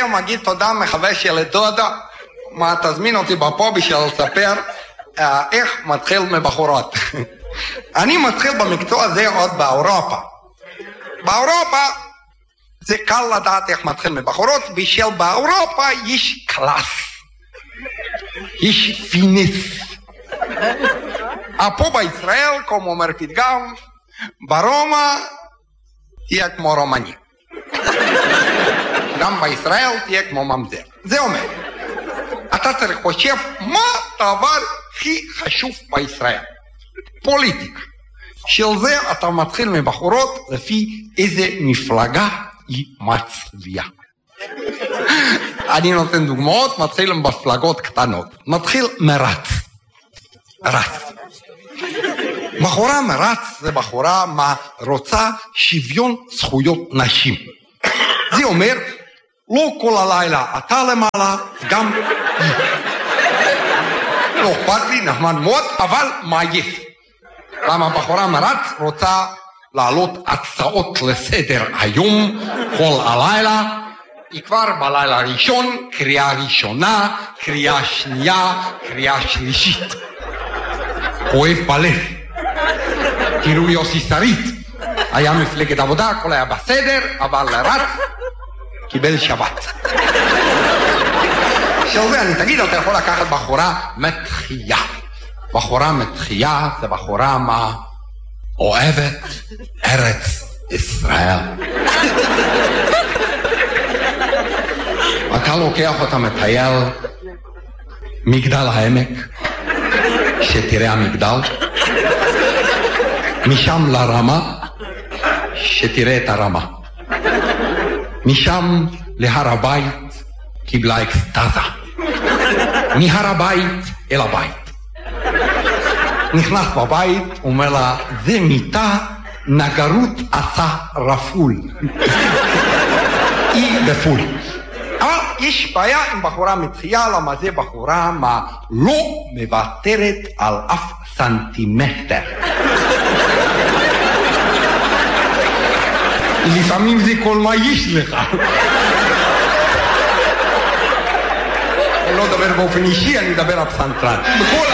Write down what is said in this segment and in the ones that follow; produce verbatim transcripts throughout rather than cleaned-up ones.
מגיד תודה מחווה של דודה, מה תזמין אותי בפה בשביל לספר איך מתחיל מבחורות. אני מתחיל במקצוע הזה עוד באירופה. באירופה זה קל לדעת איך מתחיל מבחורות, בשביל באירופה יש קלאס, יש פינס. פה בישראל, כמו אומר פתגם, ברומא תהיה כמו רומני. גם בישראל תהיה כמו ממזר. זה אומר, אתה צריך חושב מה הדבר הכי חשוב בישראל? פוליטיקה. של זה אתה מתחיל מבחורות לפי איזה מפלגה היא מצביעה. אני נותן דוגמאות, מתחיל עם מפלגות קטנות. מתחיל מרץ. רץ. בחורה מרץ זה בחורה מה רוצה שוויון זכויות נשים. זה אומר, לא כל הלילה אתה למעלה, גם היא. לא אכפת לי, נחמד מאוד, אבל מה יש? למה בחורה מרץ רוצה לעלות הצעות לסדר היום, כל הלילה, היא כבר בלילה הראשון, קריאה ראשונה, קריאה שנייה, קריאה שלישית. כואב בלב. כאילו יוסי שריד, היה מפלגת עבודה, הכל היה בסדר, אבל רץ, קיבל שבת. של זה אני תגיד, אתה יכול לקחת בחורה מתחייה. בחורה מתחייה זה בחורה מה אוהבת ארץ ישראל. אתה לוקח אותה מטייל מגדל העמק, שתראה המגדל, משם לרמה, שתראה את הרמה, משם להר הבית, קיבלה אקסטאזה, מהר הבית אל הבית. נכנס בבית, אומר לה, זה מיטה, נגרות עשה רפול. היא בפול. אבל יש בעיה עם בחורה מתחייה, למה זה בחורה מה לא מוותרת על אף סנטימטר. לפעמים זה כל מה יש לך. אני לא מדבר באופן אישי, אני מדבר על פסנתרן. בכל...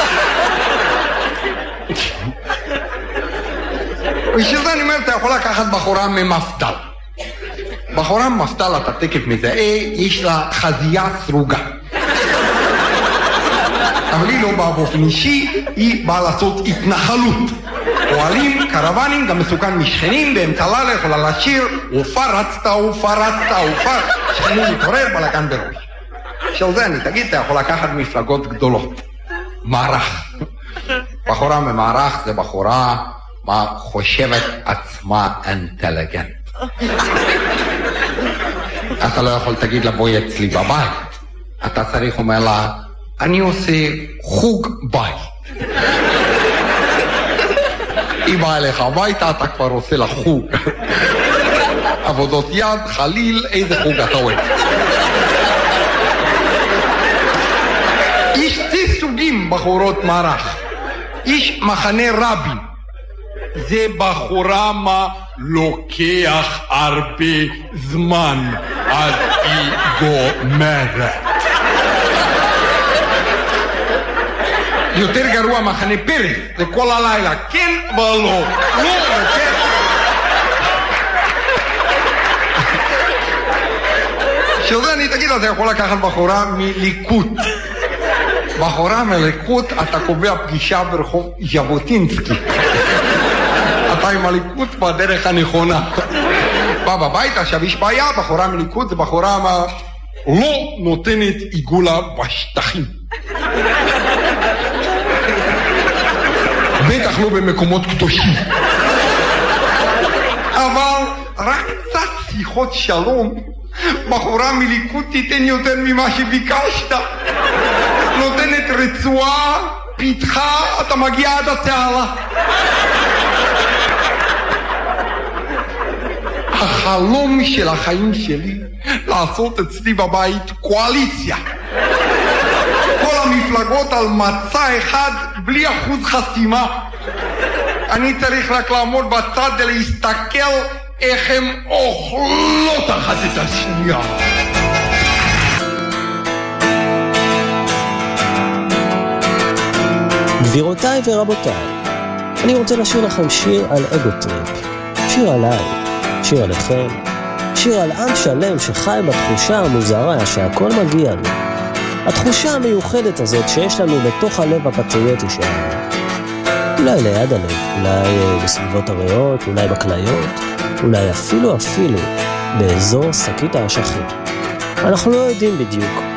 בשביל זה אני אומר, אתה יכול לקחת בחורה ממפדל. בחורה ממפדל, אתה תקף מזהה, יש לה חזייה סרוגה. אבל היא לא באה באופן אישי, היא באה לעשות התנחלות. פועלים, קרוונים, גם מסוכן משכנים, באמצע לילה יכולה לשיר, ופרצת, ופרצת, ופרצת, שכנים מתעורר, בלגן בראש. של זה אני תגיד, אתה יכול לקחת מפלגות גדולות. מערך. בחורה ממערך זה בחורה מה חושבת עצמה אינטליגנט. אתה לא יכול תגיד לה בואי אצלי בבית. אתה צריך אומר לה, אני עושה חוג בית. היא באה אליך הביתה, אתה כבר עושה לה חוג. עבודות יד, חליל, איזה חוג אתה אוהב. יש שתי סוגים בחורות מערך. יש מחנה רבין. זה בחורה מה לוקח הרבה זמן עד היא גומרת. יותר גרוע מחנה פרס, זה כל הלילה, כן ולא, לא וכן. שזה אני תגיד, אתה יכול לקחת בחורה מליכוד. בחורה מליכוד, אתה קובע פגישה ברחוב ז'בוטינסקי. אתה עם הליכוד בדרך הנכונה. בא בבית, עכשיו יש בעיה, בחורה מליכוד זה בחורה מה לא נותנת עיגולה בשטחים. בטח לא במקומות קדושים. אבל רק קצת שיחות שלום, בחורה מליכוד תיתן יותר ממה שביקשת. נותנת רצועה, פיתחה, אתה מגיע עד התעלה. החלום של החיים שלי לעשות אצלי בבית קואליציה. כל המפלגות על מצע אחד בלי אחוז חסימה. אני צריך רק לעמוד בצד ולהסתכל איך הם אוכלות אחת את השנייה. גבירותיי ורבותיי, אני רוצה לשיר לכם שיר על אגוטריפ, שיר עליי, שיר עליכם, שיר על עם שלם שחי בתחושה המוזרה שהכל מגיע לו. התחושה המיוחדת הזאת שיש לנו בתוך הלב הפטריוטי שלנו. אולי ליד הלב, אולי בסביבות הריאות, אולי בכליות, אולי אפילו אפילו באזור שקית האשכים. אנחנו לא יודעים בדיוק,